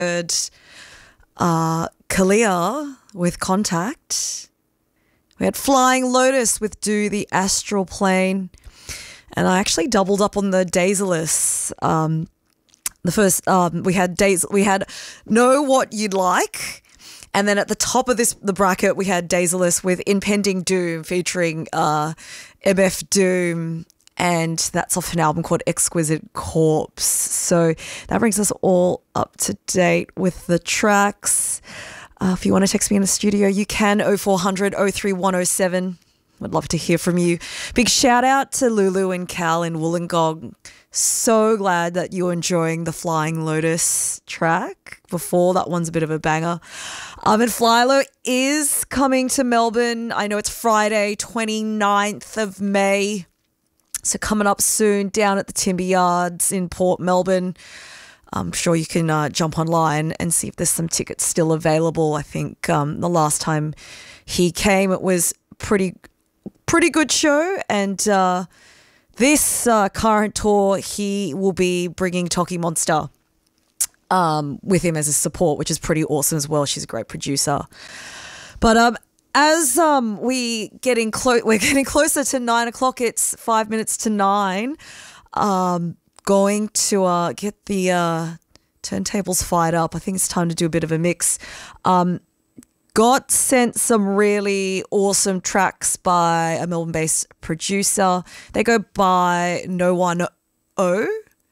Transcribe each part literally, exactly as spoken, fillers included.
heard uh, Kalia with Contact. We had Flying Lotus with Do the Astral Plane. And I actually doubled up on the Daesalus. Um, the first, um, we had days, we had Know What You'd Like. And then at the top of this, the bracket, we had Daesalus with Impending Doom featuring uh, M F Doom. And that's off an album called Exquisite Corpse. So that brings us all up to date with the tracks. Uh, if you want to text me in the studio, you can, oh four hundred, oh three one oh seven. I'd love to hear from you. Big shout out to Lulu and Cal in Wollongong. So glad that you're enjoying the Flying Lotus track before. That one's a bit of a banger. Um, and Flylo is coming to Melbourne. I know it's Friday, twenty-ninth of May. So coming up soon down at the Timber Yards in Port Melbourne. I'm sure you can uh, jump online and see if there's some tickets still available. I think um, the last time he came, it was pretty, pretty good show. And uh, this uh, current tour, he will be bringing Toki Monster um, with him as a support, which is pretty awesome as well. She's a great producer. But um, as um, we getting close, we're getting closer to nine o'clock. It's five minutes to nine. Um, going to uh, get the uh, turntables fired up. I think it's time to do a bit of a mix. Um, got sent some really awesome tracks by a Melbourne-based producer. They go by No One O,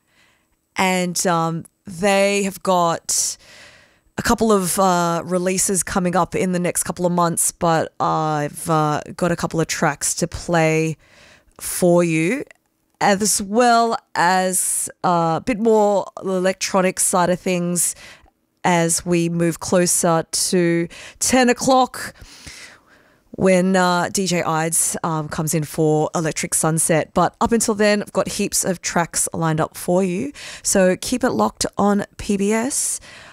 and um, they have got a couple of uh, releases coming up in the next couple of months, but I've uh, got a couple of tracks to play for you, as well as uh, a bit more electronic side of things as we move closer to ten o'clock when uh, D J Ides um, comes in for Electric Sunset. But up until then, I've got heaps of tracks lined up for you. So keep it locked on P B S.